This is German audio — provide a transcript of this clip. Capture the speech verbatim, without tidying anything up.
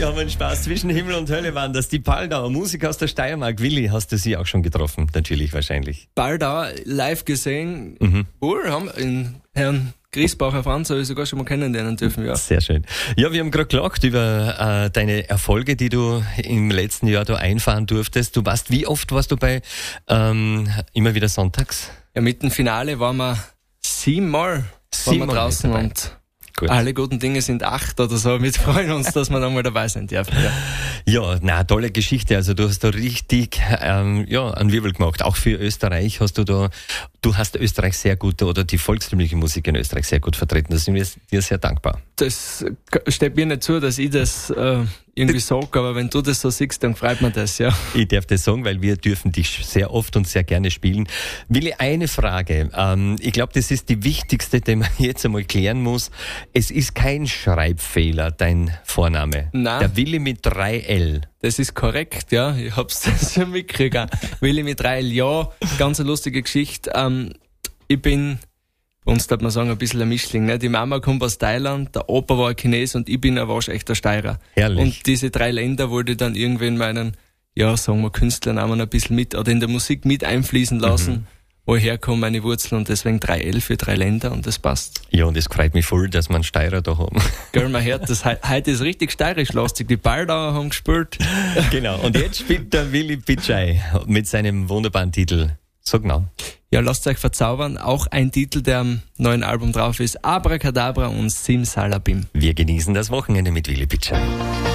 Wir haben einen Spaß. Zwischen Himmel und Hölle waren das die Paldauer, Musiker aus der Steiermark. Willi, hast du sie auch schon getroffen? Natürlich, wahrscheinlich. Paldauer live gesehen. Mhm. Oh, haben in Herrn Griesbacher Franz habe ich sogar schon mal kennenlernen dürfen, ja. Sehr schön. Ja, wir haben gerade gelacht über äh, deine Erfolge, die du im letzten Jahr da einfahren durftest. Du warst, wie oft warst du bei ähm, immer wieder sonntags? Ja, mit dem Finale waren wir siebenmal, waren wir draußen und Gut. Alle guten Dinge sind acht oder so. Wir freuen uns, dass wir da mal dabei sind dürfen. Ja, ja, na, tolle Geschichte. Also du hast da richtig ähm, ja, einen Wirbel gemacht. Auch für Österreich hast du da, du hast Österreich sehr gut oder die volkstümliche Musik in Österreich sehr gut vertreten. Da sind wir dir sehr dankbar. Das steht mir nicht zu, dass ich das äh, irgendwie sage, aber wenn du das so siehst, dann freut mich das, ja. Ich darf das sagen, weil wir dürfen dich sehr oft und sehr gerne spielen. Willi, eine Frage. Ähm, ich glaube, das ist die wichtigste, die man jetzt einmal klären muss. Es ist kein Schreibfehler, dein Vorname. Nein. Der Willi mit drei L. Das ist korrekt, ja. Ich hab's das schon mitgekriegt. Willi mit drei L, ja. Ganz eine lustige Geschichte. Ähm, ich bin, bei uns darf man sagen, ein bisschen ein Mischling. Ne? Die Mama kommt aus Thailand, der Opa war ein Chines und ich bin ein waschechter Steirer. Herrlich. Und diese drei Länder wollte ich dann irgendwie in meinen, ja, sagen wir, Künstlernamen ein bisschen mit oder in der Musik mit einfließen lassen. Mhm. Woher kommen meine Wurzeln und deswegen drei L für drei Länder und das passt. Ja, und es freut mich voll, dass wir einen Steirer da haben. Gell, man hört, das he- heute ist richtig steirisch-lastig. Die Paldauer haben gespielt. Genau, und jetzt spielt der Willi Bitschei mit seinem wunderbaren Titel. So genau. Ja, lasst euch verzaubern. Auch ein Titel, der am neuen Album drauf ist. Abracadabra und Simsalabim. Wir genießen das Wochenende mit Willi Bitschei.